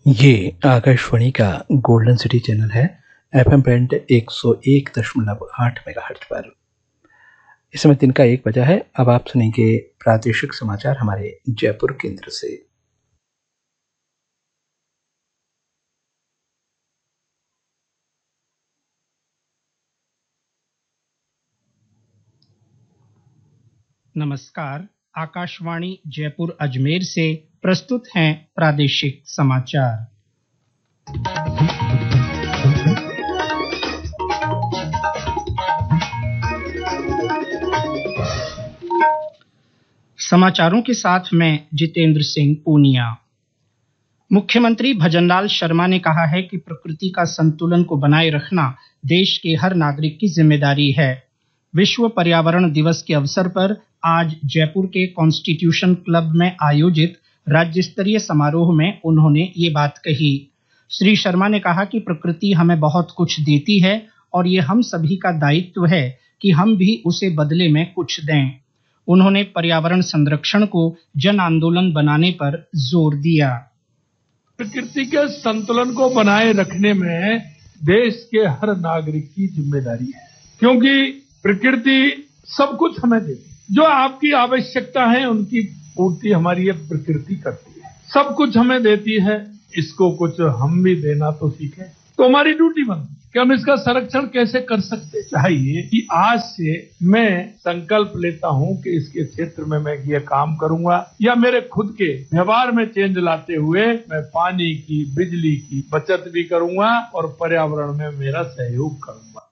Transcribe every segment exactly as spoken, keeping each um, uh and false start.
ये आकाशवाणी का golden city channel है। एफएम बैंड एक सौ एक दशमलव आठ मेगाहर्ट्ज पर। इस समय दिन का एक बजा है। अब आप सुनेंगे प्रादेशिक समाचार हमारे जयपुर केंद्र से। नमस्कार। आकाशवाणी जयपुर अजमेर से प्रस्तुत हैं प्रादेशिक समाचार। समाचारों के साथ मैं जितेंद्र सिंह पूनिया। मुख्यमंत्री भजनलाल शर्मा ने कहा है कि प्रकृति का संतुलन को बनाए रखना देश के हर नागरिक की जिम्मेदारी है। विश्व पर्यावरण दिवस के अवसर पर आज जयपुर के कॉन्स्टिट्यूशन क्लब में आयोजित राज्य स्तरीय समारोह में उन्होंने ये बात कही। श्री शर्मा ने कहा कि प्रकृति हमें बहुत कुछ देती है और ये हम सभी का दायित्व है कि हम भी उसे बदले में कुछ दें। उन्होंने पर्यावरण संरक्षण को जन आंदोलन बनाने पर जोर दिया। प्रकृति के संतुलन को बनाए रखने में देश के हर नागरिक की जिम्मेदारी है, क्योंकि प्रकृति सब कुछ हमें देती है। जो आपकी आवश्यकता है उनकी पूर्ति हमारी ये प्रकृति करती है। सब कुछ हमें देती है, इसको कुछ हम भी देना तो सीखें। तो हमारी ड्यूटी बनती है कि हम इसका संरक्षण कैसे कर सकते चाहिए कि आज से मैं संकल्प लेता हूं कि इसके क्षेत्र में मैं ये काम करूंगा, या मेरे खुद के व्यवहार में चेंज लाते हुए मैं पानी की, बिजली की बचत भी करूंगा और पर्यावरण में मेरा सहयोग करूंगा।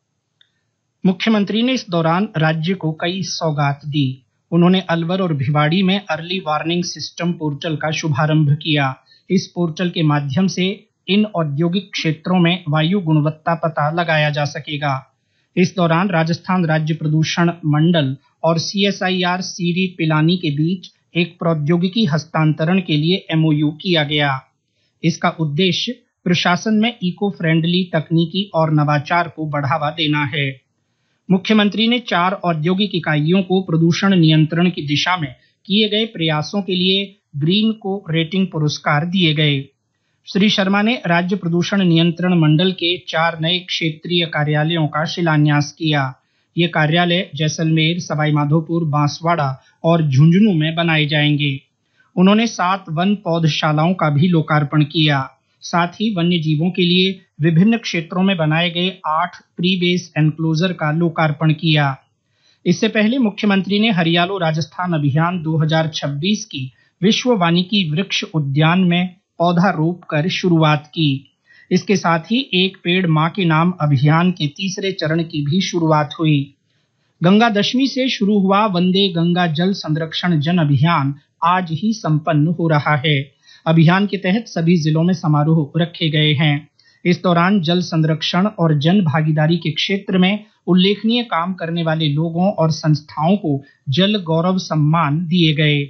मुख्यमंत्री ने इस दौरान राज्य को कई सौगात दी। उन्होंने अलवर और भिवाड़ी में अर्ली वार्निंग सिस्टम पोर्टल का शुभारंभ किया। इस पोर्टल के माध्यम से इन औद्योगिक क्षेत्रों में वायु गुणवत्ता पता लगाया जा सकेगा। इस दौरान राजस्थान राज्य प्रदूषण मंडल और सीएसआईआर सीरी पिलानी के बीच एक प्रौद्योगिकी हस्तांतरण के लिए एमओयू किया गया। इसका उद्देश्य प्रशासन में इको फ्रेंडली तकनीकी और नवाचार को बढ़ावा देना है। मुख्यमंत्री ने चार औद्योगिक इकाइयों को प्रदूषण नियंत्रण की दिशा में किए गए प्रयासों के लिए ग्रीन को रेटिंग पुरस्कार दिए गए। श्री शर्मा ने राज्य प्रदूषण नियंत्रण मंडल के चार नए क्षेत्रीय कार्यालयों का शिलान्यास किया। ये कार्यालय जैसलमेर, सवाईमाधोपुर, बांसवाड़ा और झुंझुनू में बनाए जाएंगे। उन्होंने सात वन पौधशालाओं का भी लोकार्पण किया। साथ ही वन्य जीवों के लिए विभिन्न क्षेत्रों में बनाए गए आठ प्री बेस एनक्लोजर का लोकार्पण किया। इससे पहले मुख्यमंत्री ने हरियालो राजस्थान अभियान दो हज़ार छब्बीस की विश्व वानिकी वृक्ष उद्यान में पौधा रोप कर शुरुआत की। इसके साथ ही एक पेड़ मां के नाम अभियान के तीसरे चरण की भी शुरुआत हुई। गंगा दशमी से शुरू हुआ वंदे गंगा जल संरक्षण जन अभियान आज ही संपन्न हो रहा है। अभियान के तहत सभी जिलों में समारोह रखे गए हैं। इस दौरान जल संरक्षण और जन भागीदारी के क्षेत्र में उल्लेखनीय काम करने वाले लोगों और संस्थाओं को जल गौरव सम्मान दिए गए।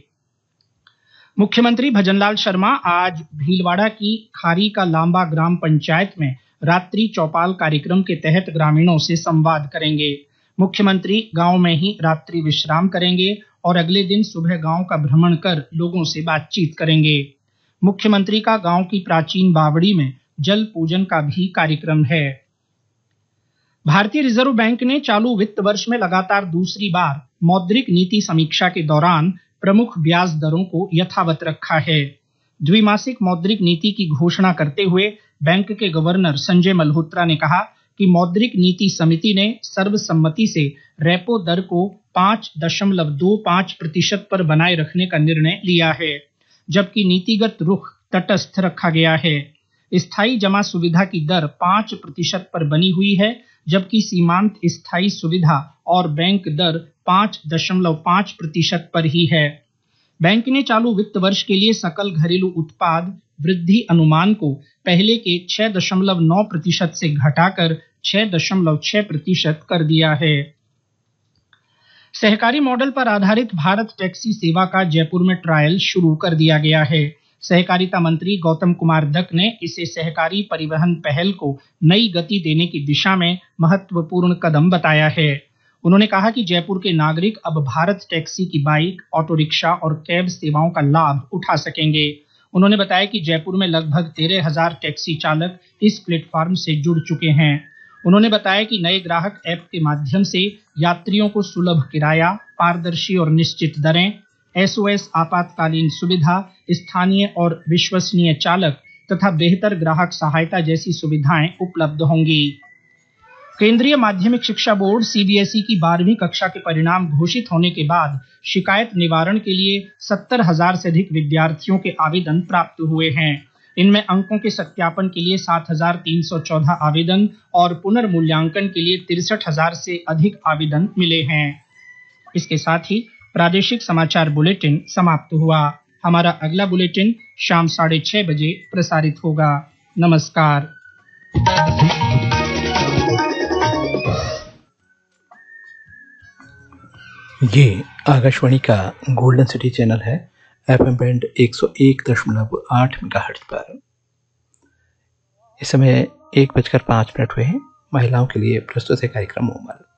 मुख्यमंत्री भजनलाल शर्मा आज भीलवाड़ा की खारी का लांबा ग्राम पंचायत में रात्रि चौपाल कार्यक्रम के तहत ग्रामीणों से संवाद करेंगे। मुख्यमंत्री गांव में ही रात्रि विश्राम करेंगे और अगले दिन सुबह गांव का भ्रमण कर लोगों से बातचीत करेंगे। मुख्यमंत्री का गांव की प्राचीन बावड़ी में जल पूजन का भी कार्यक्रम है। भारतीय रिजर्व बैंक ने चालू वित्त वर्ष में लगातार दूसरी बार मौद्रिक नीति समीक्षा के दौरान प्रमुख ब्याज दरों को यथावत रखा है। द्विमासिक मौद्रिक नीति की घोषणा करते हुए बैंक के गवर्नर संजय मल्होत्रा ने कहा कि मौद्रिक नीति समिति ने सर्वसम्मति से रेपो दर को पाँच दशमलव दो पाँच प्रतिशत पर बनाए रखने का निर्णय लिया है, जबकि नीतिगत रुख तटस्थ रखा गया है। स्थायी जमा सुविधा की दर पाँच प्रतिशत पर बनी हुई है, जबकि सीमांत स्थायी सुविधा और बैंक दर पाँच दशमलव पाँच प्रतिशत पर ही है। बैंक ने चालू वित्त वर्ष के लिए सकल घरेलू उत्पाद वृद्धि अनुमान को पहले के छह दशमलव नौ प्रतिशत से घटाकर छह दशमलव छह प्रतिशत कर दिया है। सहकारी मॉडल पर आधारित भारत टैक्सी सेवा का जयपुर में ट्रायल शुरू कर दिया गया है। सहकारिता मंत्री गौतम कुमार दत्त ने इसे सहकारी परिवहन पहल को नई गति देने की दिशा में महत्वपूर्ण कदम बताया है। उन्होंने कहा कि जयपुर के नागरिक अब भारत टैक्सी की बाइक, ऑटो रिक्शा और कैब सेवाओं का लाभ उठा सकेंगे। उन्होंने बताया कि जयपुर में लगभग तेरह हजार टैक्सी चालक इस प्लेटफॉर्म से जुड़ चुके हैं। उन्होंने बताया कि नए ग्राहक ऐप के माध्यम से यात्रियों को सुलभ किराया, पारदर्शी और निश्चित दरें, एसओएस आपातकालीन सुविधा, स्थानीय और विश्वसनीय चालक तथा बेहतर ग्राहक सहायता जैसी सुविधाएं उपलब्ध होंगी। केंद्रीय माध्यमिक शिक्षा बोर्ड सीबीएसई की बारहवीं कक्षा के परिणाम घोषित होने के बाद शिकायत निवारण के लिए सत्तर हजार से अधिक विद्यार्थियों के आवेदन प्राप्त हुए हैं। इनमें अंकों के सत्यापन के लिए सात हजार तीन सौ चौदह आवेदन और पुनर्मूल्यांकन के लिए तिरसठ हजार से अधिक आवेदन मिले हैं। इसके साथ ही प्रादेशिक समाचार बुलेटिन समाप्त हुआ। हमारा अगला बुलेटिन शाम साढ़े छह बजे प्रसारित होगा। नमस्कार। ये आकाशवाणी का गोल्डन सिटी चैनल है, एफएम बैंड एक सौ एक दशमलव आठ मेगाहर्ट्ज पर। इस समय एक बजकर पाँच मिनट हुए हैं। महिलाओं के लिए प्रस्तुत है कार्यक्रम उमल।